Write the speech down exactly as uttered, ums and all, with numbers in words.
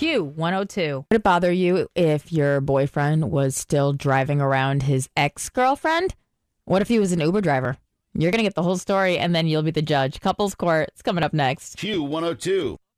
Q one oh two. Would it bother you if your boyfriend was still driving around his ex-girlfriend? What if he was an Uber driver? You're going to get the whole story, and then you'll be the judge. Couples Court is coming up next. Q one oh two.